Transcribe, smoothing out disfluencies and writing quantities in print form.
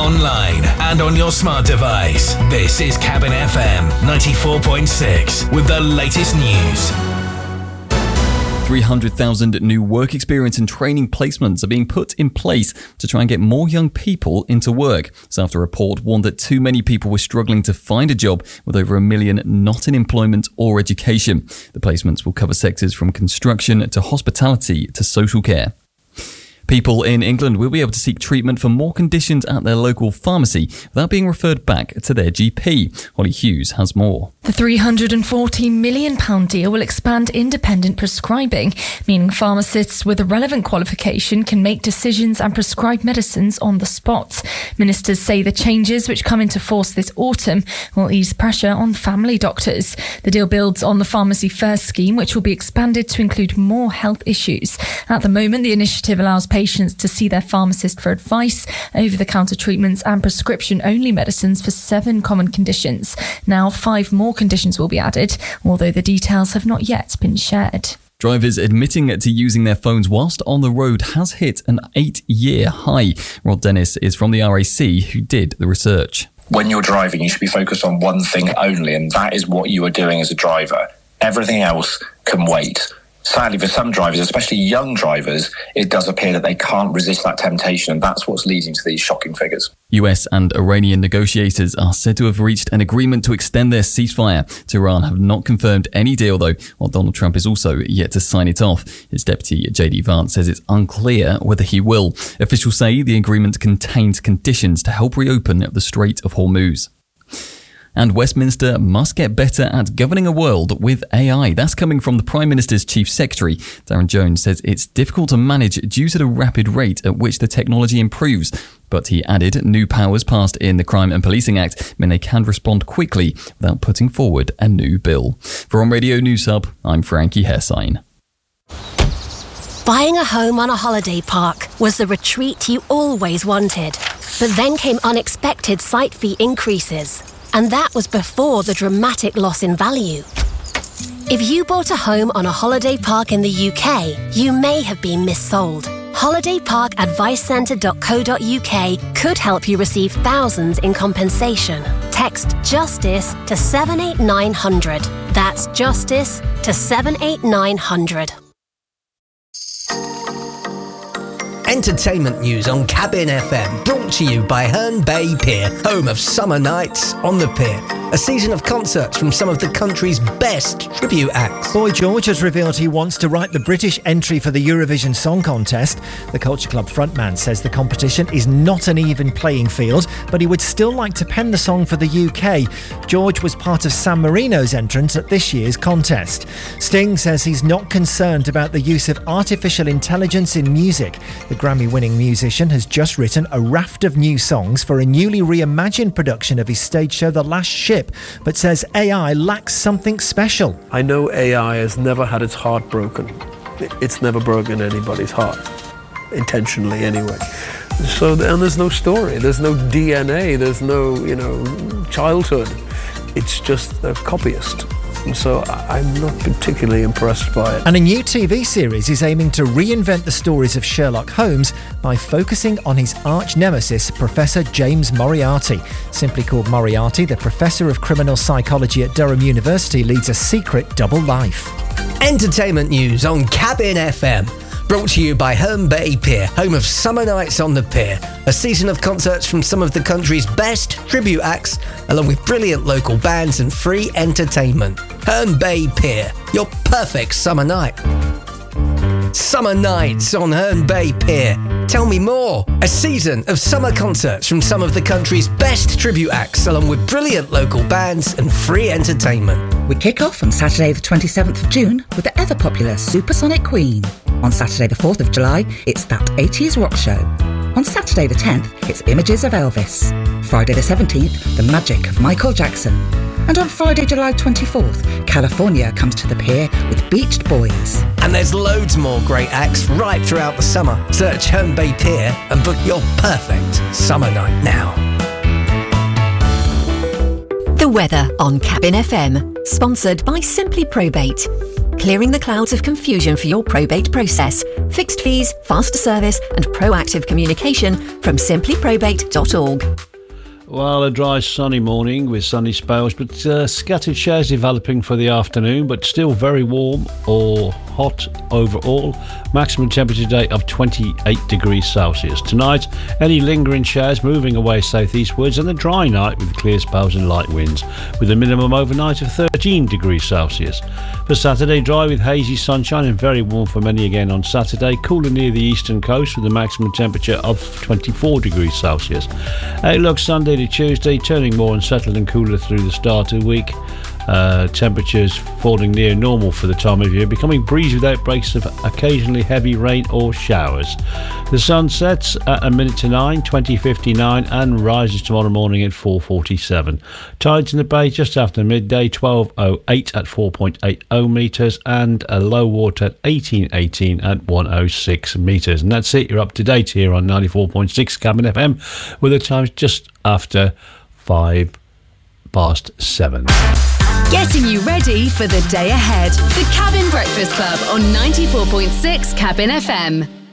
online and on your smart device. This is Cabin FM 94.6 with the latest news. 300,000 new work experience and training placements are being put in place to try and get more young people into work. It's after a report warned that too many people were struggling to find a job, with over 1 million not in employment or education. The placements will cover sectors from construction to hospitality to social care. People in England will be able to seek treatment for more conditions at their local pharmacy without being referred back to their GP. Holly Hughes has more. The £340 million deal will expand independent prescribing, meaning pharmacists with a relevant qualification can make decisions and prescribe medicines on the spot. Ministers say the changes, which come into force this autumn, will ease pressure on family doctors. The deal builds on the Pharmacy First scheme, which will be expanded to include more health issues. At the moment, the initiative allows patients to see their pharmacist for advice, over-the-counter treatments and prescription-only medicines for 7 common conditions. Now 5 more conditions will be added, although the details have not yet been shared. Drivers admitting to using their phones whilst on the road has hit an 8-year high. Rod Dennis is from the RAC, who did the research. When you're driving, you should be focused on one thing only, and that is what you are doing as a driver. Everything else can wait. Sadly, for some drivers, especially young drivers, it does appear that they can't resist that temptation, and that's what's leading to these shocking figures. US and Iranian negotiators are said to have reached an agreement to extend their ceasefire. Tehran have not confirmed any deal, though, while Donald Trump is also yet to sign it off. His deputy, J.D. Vance, says it's unclear whether he will. Officials say the agreement contains conditions to help reopen the Strait of Hormuz. And Westminster must get better at governing a world with AI. That's coming from the Prime Minister's Chief Secretary. Darren Jones says it's difficult to manage due to the rapid rate at which the technology improves. But he added new powers passed in the Crime and Policing Act mean they can respond quickly without putting forward a new bill. For On Radio News Hub, I'm Frankie Hesine. Buying a home on a holiday park was the retreat you always wanted. But then came unexpected site fee increases. And that was before the dramatic loss in value. If you bought a home on a holiday park in the UK, you may have been missold. holidayparkadvicecentre.co.uk could help you receive thousands in compensation. Text JUSTICE to 78900. That's JUSTICE to 78900. Entertainment news on Cabin FM, brought to you by Herne Bay Pier, home of Summer Nights on the Pier. A season of concerts from some of the country's best tribute acts. Boy George has revealed he wants to write the British entry for the Eurovision Song Contest. The Culture Club frontman says the competition is not an even playing field, but he would still like to pen the song for the UK. George was part of San Marino's entrance at this year's contest. Sting says he's not concerned about the use of artificial intelligence in music. The Grammy-winning musician has just written a raft of new songs for a newly reimagined production of his stage show The Last Ship, but says AI lacks something special. I know AI has never had its heart broken. It's never broken anybody's heart, intentionally anyway. So, and there's no story, there's no DNA, there's no, childhood. It's just a copyist. So I'm not particularly impressed by it. And a new TV series is aiming to reinvent the stories of Sherlock Holmes by focusing on his arch-nemesis, Professor James Moriarty. Simply called Moriarty, the Professor of Criminal Psychology at Durham University leads a secret double life. Entertainment news on Cabin FM. Brought to you by Herne Bay Pier, home of Summer Nights on the Pier. A season of concerts from some of the country's best tribute acts, along with brilliant local bands and free entertainment. Herne Bay Pier, your perfect summer night. Summer Nights on Herne Bay Pier. Tell me more. A season of summer concerts from some of the country's best tribute acts, along with brilliant local bands and free entertainment. We kick off on Saturday the 27th of June with the ever-popular Supersonic Queen. On Saturday the 4th of July, it's That 80s Rock Show. On Saturday the 10th, it's Images of Elvis. Friday the 17th, The Magic of Michael Jackson. And on Friday, July 24th, California comes to the Pier with Beached Boys. And there's loads more great acts right throughout the summer. Search Herne Bay Pier and book your perfect summer night now. The weather on Cabin FM, sponsored by Simply Probate. clearing the clouds of confusion for your probate process. Fixed fees, faster service and proactive communication from simplyprobate.org. Well, a dry, sunny morning with sunny spells, but scattered showers developing for the afternoon, but still very warm or hot overall. Maximum temperature today of 28 degrees Celsius. Tonight, any lingering showers moving away southeastwards, and a dry night with clear spells and light winds, with a minimum overnight of 13 degrees Celsius. For Saturday, dry with hazy sunshine and very warm for many again on Saturday. Cooler near the eastern coast with a maximum temperature of 24 degrees Celsius. Outlook Sunday to Tuesday, turning more unsettled and cooler through the start of the week. Temperatures falling near normal for the time of year, becoming breezy with outbreaks of occasionally heavy rain or showers. The sun sets at 9:09, 20:59, and rises tomorrow morning at 4:47. Tides in the bay just after midday, 12:08 at 4.80 metres, and a low water at 18:18 at 106 metres. And that's it. You're up to date here on 94.6 Cabin FM, with the times just after 7:05. Getting you ready for the day ahead. The Cabin Breakfast Club on 94.6 Cabin FM.